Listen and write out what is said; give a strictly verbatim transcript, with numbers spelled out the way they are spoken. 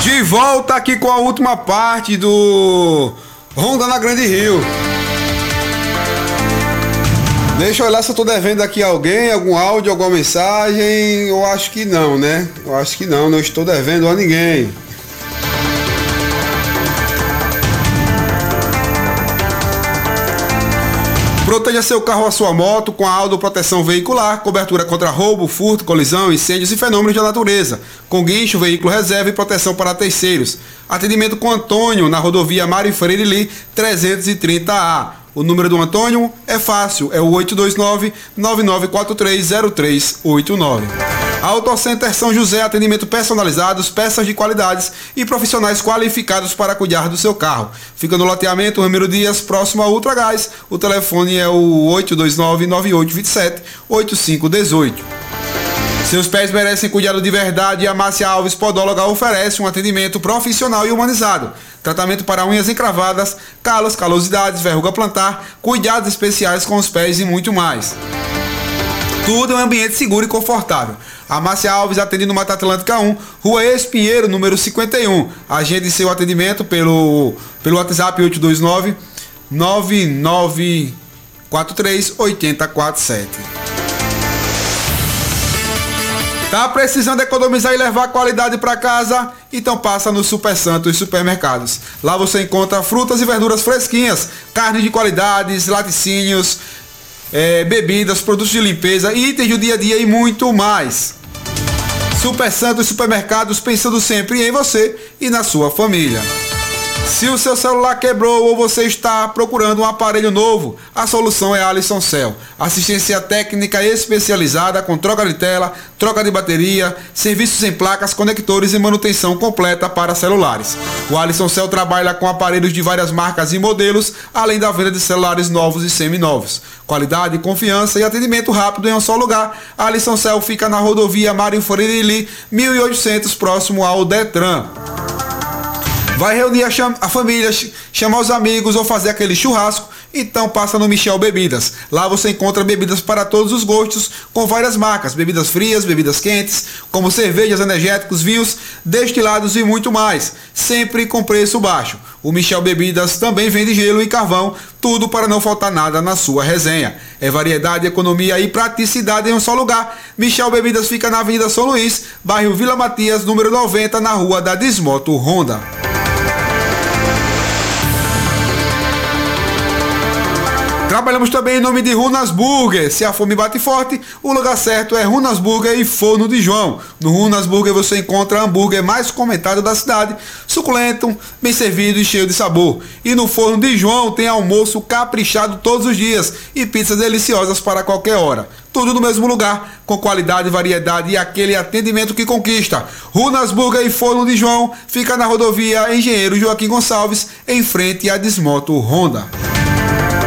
De volta aqui com a última parte do Ronda na Grande Rio. Deixa eu olhar se eu tô devendo aqui a alguém, algum áudio, alguma mensagem. Eu acho que não, né? Eu acho que não, não estou devendo a ninguém. Proteja seu carro ou a sua moto com a Aldo Proteção Veicular, cobertura contra roubo, furto, colisão, incêndios e fenômenos da natureza, com guincho, veículo reserva e proteção para terceiros. Atendimento com Antônio, na rodovia Mário Freire Lee, trezentos e trinta A. O número do Antônio é fácil, é o oito dois nove, nove nove quatro três, zero três oito nove. Autocenter São José, atendimento personalizados, peças de qualidades e profissionais qualificados para cuidar do seu carro. Fica no loteamento Ramiro Dias, próximo a Ultragás. O telefone é o oito dois nove, nove oito dois sete, oito cinco um oito. Seus pés merecem cuidado de verdade e a Márcia Alves Podóloga oferece um atendimento profissional e humanizado. Tratamento para unhas encravadas, calos, calosidades, verruga plantar, cuidados especiais com os pés e muito mais. Tudo em um ambiente seguro e confortável. A Márcia Alves atende no Mata Atlântica um, Rua Espinheiro, número cinquenta e um. Agende seu atendimento pelo, pelo WhatsApp oito dois nove, nove nove quatro três, oito zero quatro sete. Tá precisando economizar e levar qualidade para casa? Então passa no Super Santos Supermercados. Lá você encontra frutas e verduras fresquinhas, carne de qualidades, laticínios, é, bebidas, produtos de limpeza, itens do dia a dia e muito mais. Super Santos Supermercados, pensando sempre em você e na sua família. Se o seu celular quebrou ou você está procurando um aparelho novo, a solução é a Alisson Cell. Assistência técnica especializada com troca de tela, troca de bateria, serviços em placas, conectores e manutenção completa para celulares. O Alisson Cell trabalha com aparelhos de várias marcas e modelos, além da venda de celulares novos e seminovos. Qualidade, confiança e atendimento rápido em um só lugar. A Alisson Cell fica na rodovia Mário Freire Lee, mil e oitocentos, próximo ao Detran. Vai reunir a, cham- a família, ch- chamar os amigos ou fazer aquele churrasco? Então passa no Michel Bebidas. Lá você encontra bebidas para todos os gostos, com várias marcas, bebidas frias, bebidas quentes, como cervejas, energéticos, vinhos, destilados e muito mais, sempre com preço baixo. O Michel Bebidas também vende gelo e carvão, tudo para não faltar nada na sua resenha. É variedade, economia e praticidade em um só lugar. Michel Bebidas fica na Avenida São Luís, bairro Vila Matias, número noventa, na rua da Desmoto Honda. Trabalhamos também em nome de Runas Burger. Se a fome bate forte, o lugar certo é Runas Burger e Forno de João. No Runas Burger você encontra hambúrguer mais comentado da cidade, suculento, bem servido e cheio de sabor. E no Forno de João tem almoço caprichado todos os dias e pizzas deliciosas para qualquer hora. Tudo no mesmo lugar, com qualidade, variedade e aquele atendimento que conquista. Runas Burger e Forno de João fica na rodovia Engenheiro Joaquim Gonçalves, em frente à Desmoto Honda.